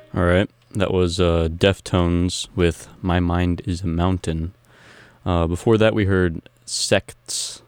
All right, that was Deftones with My Mind is a Mountain. Before that, we heard Sects,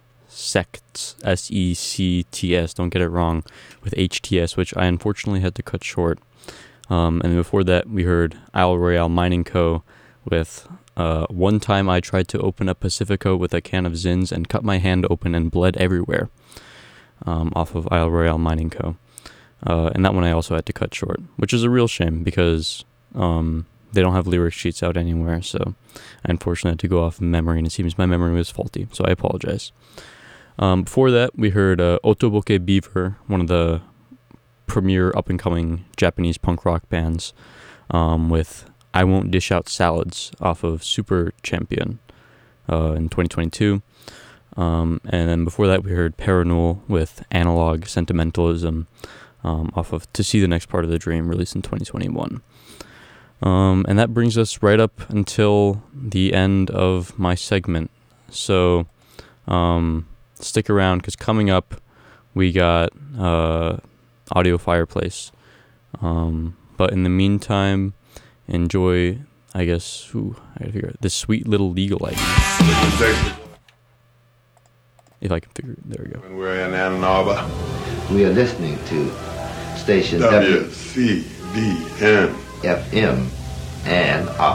Sects, don't get it wrong, with HTS, which I unfortunately had to cut short. And before that, we heard Isle Royale Mining Co. with One Time I Tried to Open a Pacifico with a Can of Zins and Cut My Hand Open and Bled Everywhere, off of Isle Royale Mining Co. And that one I also had to cut short, which is a real shame because they don't have lyric sheets out anywhere, so I unfortunately had to go off memory, and it seems my memory was faulty, so I apologize. Before that, we heard Otoboke Beaver, one of the premier up-and-coming Japanese punk rock bands, with I Won't Dish Out Salads off of Super Champion in 2022. And then before that, we heard Parannoul with Analog Sentimentalism off of To See the Next Part of the Dream, released in 2021. And that brings us right up until the end of my segment. So stick around, because coming up, we got Audio Fireplace. But in the meantime, enjoy, I guess, I gotta figure out this sweet little Legal ID. If I can figure it, there we go. When we're in Ann Arbor, we are listening to station WCBN FM and